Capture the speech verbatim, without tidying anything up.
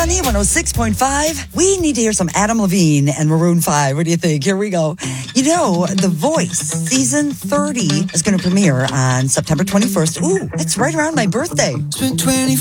Money one oh six point five. We need to hear some Adam Levine and Maroon five. What do you think? Here we go. You know, The Voice season thirty is going to premiere on September twenty-first. Ooh, it's right around my birthday. Spent twenty